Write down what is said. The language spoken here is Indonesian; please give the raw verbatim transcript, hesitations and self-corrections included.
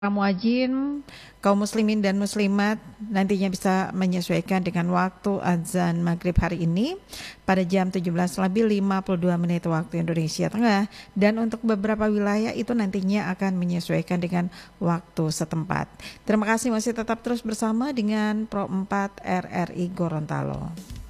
Muajin, kaum muslimin dan muslimat nantinya bisa menyesuaikan dengan waktu azan maghrib hari ini pada jam tujuh belas lebih lima puluh dua menit waktu Indonesia Tengah, dan untuk beberapa wilayah itu nantinya akan menyesuaikan dengan waktu setempat. Terima kasih masih tetap terus bersama dengan Pro empat R R I Gorontalo.